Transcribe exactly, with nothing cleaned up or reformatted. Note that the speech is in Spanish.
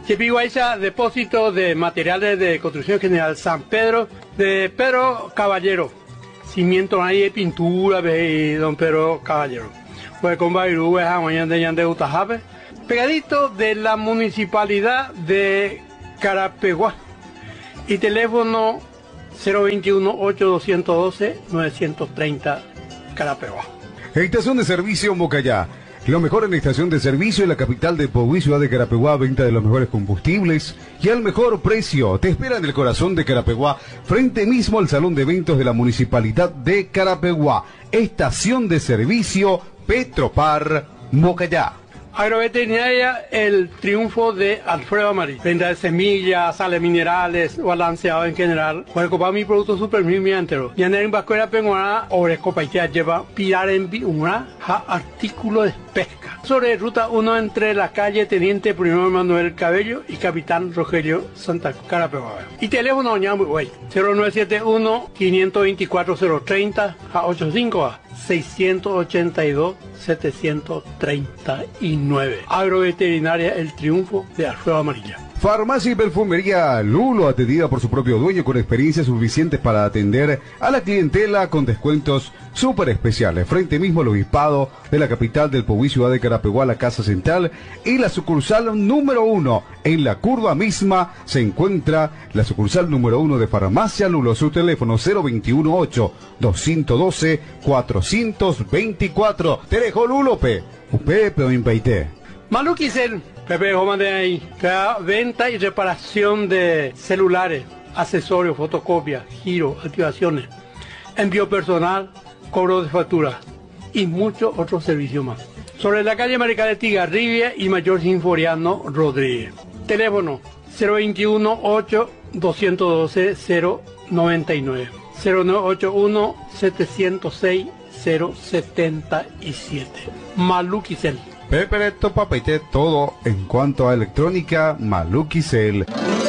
Chepiguaycha, depósito de materiales de construcción general San Pedro, de Pedro Caballero. Cimiento ahí, pintura, de don Pedro Caballero. Pues con Bairú, de Utajabe. Pegadito de la municipalidad de Carapeguá. Y teléfono cero veintiuno, ocho doscientos doce, novecientos treinta, Carapeguá. Estación de servicio Mocayá. Lo mejor en la estación de servicio en la capital de Pogüí, ciudad de Carapeguá, venta de los mejores combustibles y al mejor precio. Te espera en el corazón de Carapeguá, frente mismo al salón de eventos de la municipalidad de Carapeguá. Estación de servicio Petropar Mocayá. Agroveterinaria El Triunfo de Alfredo Amarillo. Venta de semillas, sales minerales, balanceado en general. Puede comprar mi producto super mi entero. Y en el Vascuera Penguana, Orecopa y lleva pilar en una artículo de pesca. Sobre ruta uno entre la calle Teniente Primero Manuel Cabello y Capitán Rogelio Santa Carapeguá. Y teléfono cero nueve siete uno, cinco dos cuatro, cero tres cero a ochenta y cinco a seiscientos ochenta y dos, setecientos treinta y nueve. Agroveterinaria El Triunfo de Alfredo Amarilla. Farmacia y perfumería Lulo, atendida por su propio dueño con experiencia suficiente para atender a la clientela con descuentos súper especiales. Frente mismo al obispado de la capital del Pogüí, ciudad de Carapeguá, la Casa Central y la sucursal número uno. En la curva misma se encuentra la sucursal número uno de Farmacia Lulo. Su teléfono cero veintiuno, ocho doscientos doce, cuatrocientos veinticuatro. Terejo Lulope, Upepe o Impeite. Maluquicel, Pepe Joma de ahí, venta y reparación de celulares, accesorios, fotocopias, giro, activaciones, envío personal, cobro de factura y muchos otros servicios más. Sobre la calle Marical de Tigarribia y Mayor Sinforiano Rodríguez. Teléfono cero veintiuno, ocho doscientos doce, cero noventa y nueve, cero nueve ocho uno, setecientos seis, cero setenta y siete. Maluquicel. Pepe Topapeite, todo en cuanto a electrónica Maluquicel.